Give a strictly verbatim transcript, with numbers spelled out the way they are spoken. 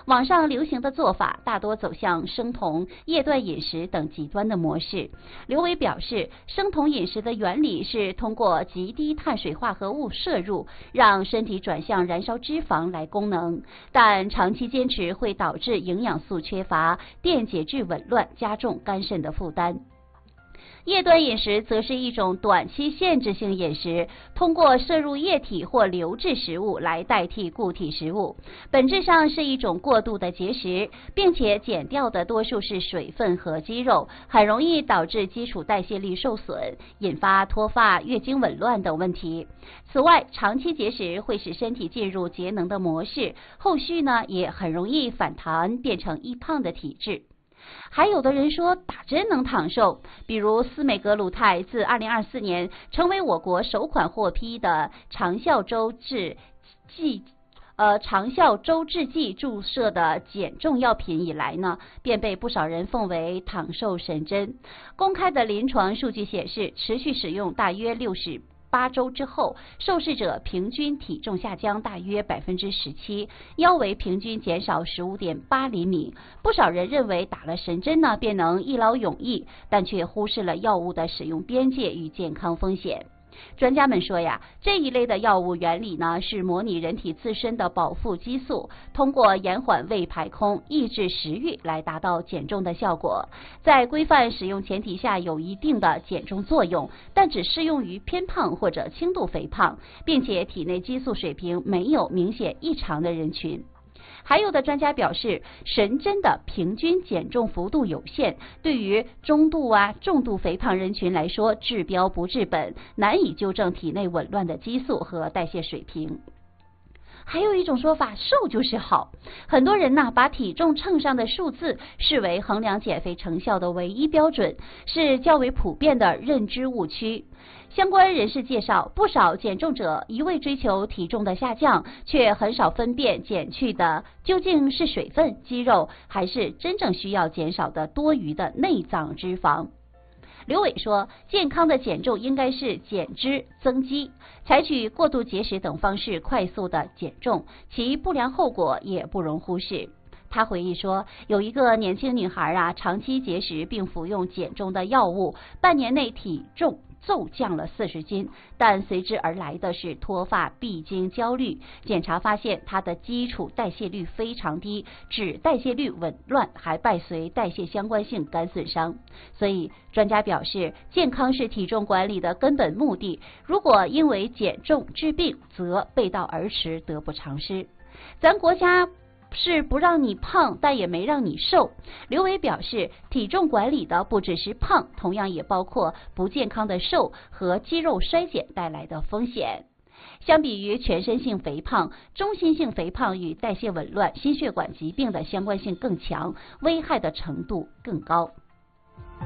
网上流行的做法大多走向生酮、夜断饮食等极端的模式。刘伟表示，生酮饮食的原理是通过极低碳水化合物摄入，让身体转向燃烧脂肪来功能，但长期坚持会导致营养素缺乏、电解质紊乱，加重肝肾的负担。夜断饮食则是一种短期限制性饮食，通过摄入液体或流质食物来代替固体食物，本质上是一种过度的节食，并且减掉的多数是水分和肌肉，很容易导致基础代谢率受损，引发脱发、月经紊乱等问题。此外，长期节食会使身体进入节能的模式，后续呢也很容易反弹变成易胖的体质。还有的人说打针能长寿，比如斯美格鲁肽自二零二四年成为我国首款获批的长效周制剂呃长效周制剂注射的减重药品以来呢，便被不少人奉为长寿神针。公开的临床数据显示，持续使用大约六十八周之后，受试者平均体重下降大约百分之十七，腰围平均减少十五点八厘米。不少人认为打了神针呢便能一劳永逸，但却忽视了药物的使用边界与健康风险。专家们说呀，这一类的药物原理呢是模拟人体自身的饱腹激素，通过延缓胃排空、抑制食欲来达到减重的效果。在规范使用前提下有一定的减重作用，但只适用于偏胖或者轻度肥胖，并且体内激素水平没有明显异常的人群。还有的专家表示，神针的平均减重幅度有限，对于中度啊、重度肥胖人群来说，治标不治本，难以纠正体内紊乱的激素和代谢水平。还有一种说法，瘦就是好。很多人呢，把体重秤上的数字视为衡量减肥成效的唯一标准，是较为普遍的认知误区。相关人士介绍，不少减重者一味追求体重的下降，却很少分辨减去的究竟是水分、肌肉，还是真正需要减少的多余的内脏脂肪。刘伟说，健康的减重应该是减脂增肌，采取过度节食等方式快速的减重，其不良后果也不容忽视。他回忆说，有一个年轻女孩啊，长期节食并服用减重的药物，半年内体重骤降了四十斤，但随之而来的是脱发、闭经、焦虑。检查发现她的基础代谢率非常低，脂代谢率紊乱，还伴随代谢相关性肝损伤。所以专家表示，健康是体重管理的根本目的，如果因为减重治病，则背道而驰，得不偿失。咱国家是不让你胖，但也没让你瘦。刘伟表示，体重管理的不只是胖，同样也包括不健康的瘦和肌肉衰减带来的风险。相比于全身性肥胖，中心性肥胖与代谢紊乱、心血管疾病的相关性更强，危害的程度更高。